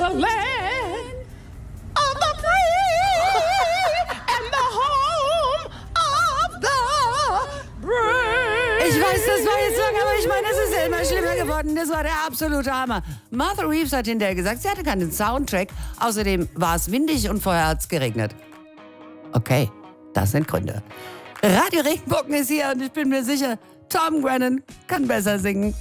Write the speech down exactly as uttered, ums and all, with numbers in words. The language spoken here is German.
land of the free and the home of the brave. Ich weiß, das war jetzt lang, aber ich meine, es ist ja immer schlimmer geworden. Das war der absolute Hammer. Martha Reeves hat hinterher gesagt, sie hatte keinen Soundtrack. Außerdem war es windig und vorher hat es geregnet. Okay, das sind Gründe. Radio Regenbogen ist hier und ich bin mir sicher, Tom Grennan kann besser singen.